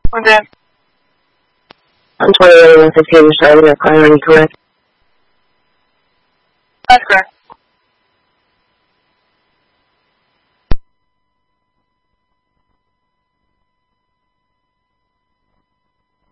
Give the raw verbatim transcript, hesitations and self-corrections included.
Okay. On twenty-one and fifteen, you're starting at priority, correct? That's correct.